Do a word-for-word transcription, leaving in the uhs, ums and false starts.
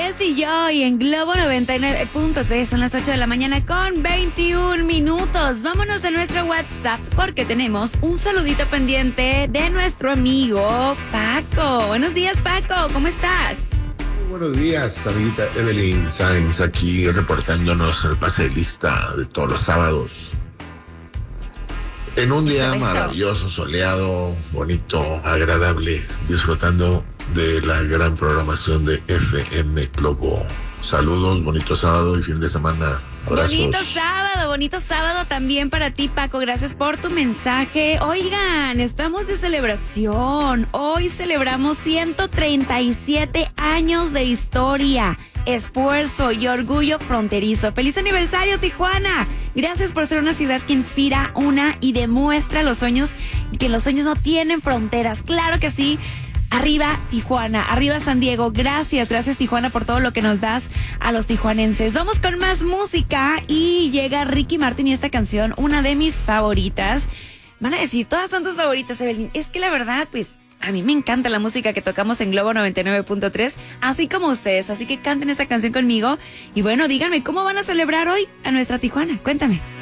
Jessy Joy en Globo noventa y nueve punto tres. Son las ocho de la mañana con veintiún minutos. Vámonos a nuestro WhatsApp porque tenemos un saludito pendiente de nuestro amigo Paco. Buenos días, Paco, ¿cómo estás? Muy buenos días, amiguita Evelyn Sainz, aquí reportándonos el pase de lista de todos los sábados. En un día Eso, eso. maravilloso, soleado, bonito, agradable, disfrutando de la gran programación de F M Globo. Saludos, bonito sábado y fin de semana. Abrazos. Bonito sábado, bonito sábado también para ti, Paco. Gracias por tu mensaje. Oigan, estamos de celebración. Hoy celebramos ciento treinta y siete años de historia, esfuerzo y orgullo fronterizo. ¡Feliz aniversario, Tijuana! Gracias por ser una ciudad que inspira, una y demuestra los sueños, que los sueños no tienen fronteras. ¡Claro que sí! Arriba Tijuana, arriba San Diego. Gracias, gracias Tijuana por todo lo que nos das a los tijuanenses. Vamos con más música y llega Ricky Martin y esta canción, una de mis favoritas. Van a decir, todas son tus favoritas, Evelyn. Es que la verdad, pues, a mí me encanta la música que tocamos en Globo noventa y nueve punto tres, así como ustedes. Así que canten esta canción conmigo. Y bueno, díganme, ¿cómo van a celebrar hoy a nuestra Tijuana? Cuéntame.